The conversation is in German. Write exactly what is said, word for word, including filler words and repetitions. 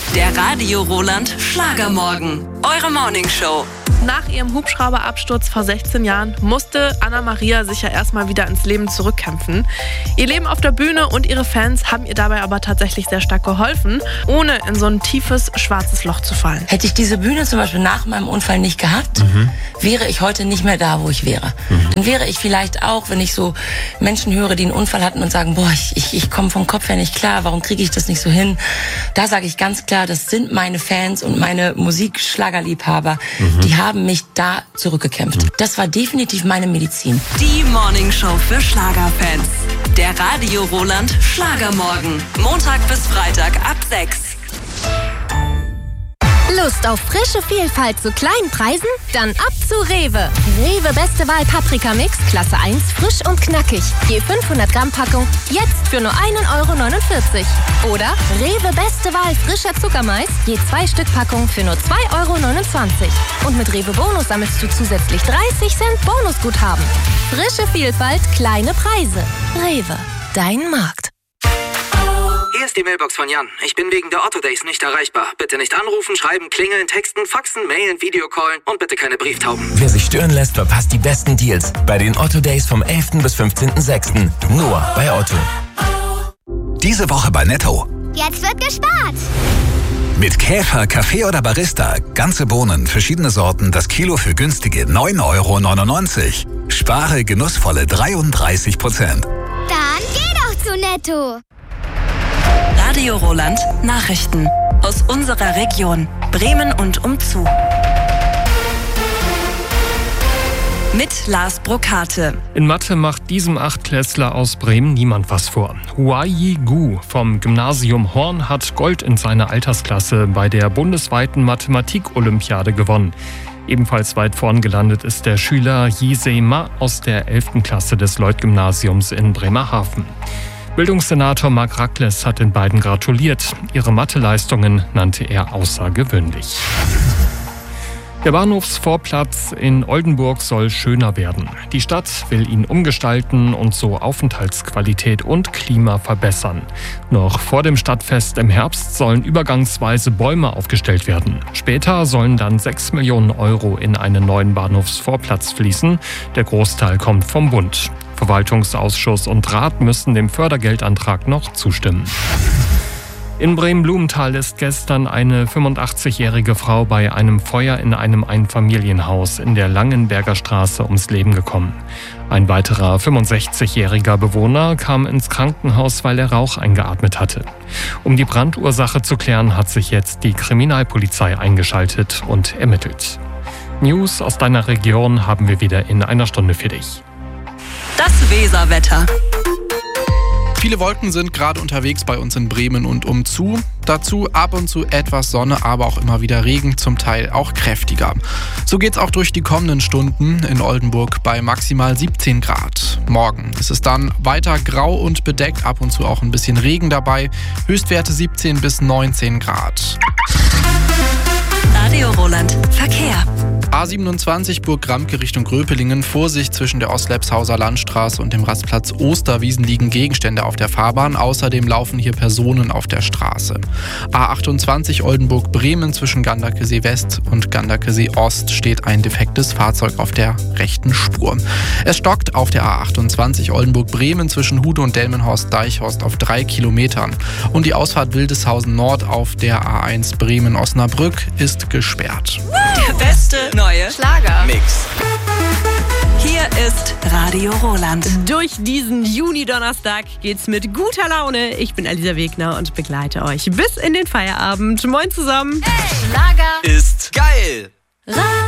Der Radio Roland Schlagermorgen. Eure Morningshow. Nach ihrem Hubschrauberabsturz vor sechzehn Jahren musste Anna-Maria sich ja erstmal wieder ins Leben zurückkämpfen. Ihr Leben auf der Bühne und ihre Fans haben ihr dabei aber tatsächlich sehr stark geholfen, ohne in so ein tiefes, schwarzes Loch zu fallen. Hätte ich diese Bühne zum Beispiel nach meinem Unfall nicht gehabt, mhm. wäre ich heute nicht mehr da, wo ich wäre. Mhm. Dann wäre ich vielleicht auch, wenn ich so Menschen höre, die einen Unfall hatten und sagen, boah, ich, ich, ich komme vom Kopf her nicht klar, warum kriege ich das nicht so hin? Da sage ich ganz klar, das sind meine Fans und meine Musikschlagerliebhaber, mhm. die haben mich da zurückgekämpft. Das war definitiv meine Medizin. Die Morningshow für Schlagerfans. Der Radio Roland Schlagermorgen. Montag bis Freitag ab sechs. Lust auf frische Vielfalt zu kleinen Preisen? Dann ab zu Rewe. Rewe Beste Wahl Paprika Mix, Klasse eins, frisch und knackig. Je fünfhundert Gramm Packung, jetzt für nur ein Euro neunundvierzig. Oder Rewe Beste Wahl frischer Zuckermais, je zwei Stück Packung für nur zwei Euro neunundzwanzig. Und mit Rewe Bonus sammelst du zusätzlich dreißig Cent Bonusguthaben. Frische Vielfalt, kleine Preise. Rewe, dein Markt. Hier ist die Mailbox von Jan. Ich bin wegen der Otto Days nicht erreichbar. Bitte nicht anrufen, schreiben, klingeln, texten, faxen, mailen, Videocallen und bitte keine Brieftauben. Wer sich stören lässt, verpasst die besten Deals bei den Otto Days vom elften bis fünfzehnten sechsten Nur bei Otto. Diese Woche bei Netto. Jetzt wird gespart. Mit Käfer, Kaffee oder Barista. Ganze Bohnen, verschiedene Sorten, das Kilo für günstige neun Euro neunundneunzig. Spare genussvolle dreiunddreißig Prozent. Dann geh doch zu Netto. Radio Roland Nachrichten aus unserer Region Bremen und umzu. Mit Lars Brokate. In Mathe macht diesem Achtklässler aus Bremen niemand was vor. Huayi Gu vom Gymnasium Horn hat Gold in seiner Altersklasse bei der bundesweiten Mathematik-Olympiade gewonnen. Ebenfalls weit vorn gelandet ist der Schüler Yisei Ma aus der elften Klasse des Lloyd-Gymnasiums in Bremerhaven. Bildungssenator Marc Racles hat den beiden gratuliert. Ihre Matheleistungen nannte er außergewöhnlich. Der Bahnhofsvorplatz in Oldenburg soll schöner werden. Die Stadt will ihn umgestalten und so Aufenthaltsqualität und Klima verbessern. Noch vor dem Stadtfest im Herbst sollen übergangsweise Bäume aufgestellt werden. Später sollen dann sechs Millionen Euro in einen neuen Bahnhofsvorplatz fließen. Der Großteil kommt vom Bund. Verwaltungsausschuss und Rat müssen dem Fördergeldantrag noch zustimmen. In Bremen-Blumenthal ist gestern eine fünfundachtzigjährige Frau bei einem Feuer in einem Einfamilienhaus in der Langenberger Straße ums Leben gekommen. Ein weiterer fünfundsechzigjähriger Bewohner kam ins Krankenhaus, weil er Rauch eingeatmet hatte. Um die Brandursache zu klären, hat sich jetzt die Kriminalpolizei eingeschaltet und ermittelt. News aus deiner Region haben wir wieder in einer Stunde für dich. Das Weserwetter. Viele Wolken sind gerade unterwegs bei uns in Bremen und umzu. Dazu ab und zu etwas Sonne, aber auch immer wieder Regen, zum Teil auch kräftiger. So geht's auch durch die kommenden Stunden in Oldenburg bei maximal siebzehn Grad. Morgen ist es dann weiter grau und bedeckt, ab und zu auch ein bisschen Regen dabei. Höchstwerte siebzehn bis neunzehn Grad. Radio Roland Verkehr. A siebenundzwanzig Burg-Gramke Richtung Gröpelingen. Vorsicht, zwischen der Ostlepshauser Landstraße und dem Rastplatz Osterwiesen liegen Gegenstände auf der Fahrbahn. Außerdem laufen hier Personen auf der Straße. A achtundzwanzig Oldenburg-Bremen zwischen Ganderkesee West und Ganderkesee Ost steht ein defektes Fahrzeug auf der rechten Spur. Es stockt auf der A achtundzwanzig Oldenburg-Bremen zwischen Hude und Delmenhorst-Deichhorst auf drei Kilometern. Und die Ausfahrt Wildeshausen Nord auf der A eins Bremen-Osnabrück ist gesperrt. Der beste neue Schlager-Mix. Hier ist Radio Roland. Durch diesen Juni-Donnerstag geht's mit guter Laune. Ich bin Alisa Wegner und begleite euch bis in den Feierabend. Moin zusammen. Hey, Schlager ist geil. Radio